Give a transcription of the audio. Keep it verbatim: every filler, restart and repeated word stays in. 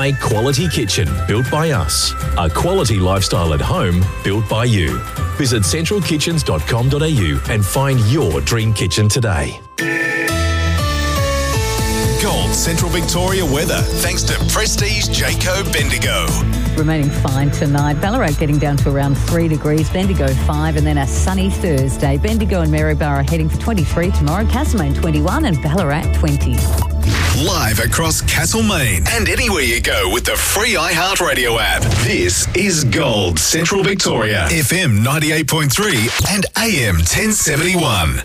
A quality kitchen built by us. A quality lifestyle at home built by you. Visit central kitchens dot com dot a u and find your dream kitchen today. Gold Central Victoria weather thanks to Prestige Jayco Bendigo. Remaining fine tonight. Ballarat getting down to around three degrees. Bendigo five, and then a sunny Thursday. Bendigo and Maryborough heading for twenty-three tomorrow. Castlemaine twenty-one and Ballarat twenty. Live across Castlemaine and anywhere you go with the free iHeartRadio app. This is Gold Central Victoria. F M ninety-eight point three and A M ten seventy-one.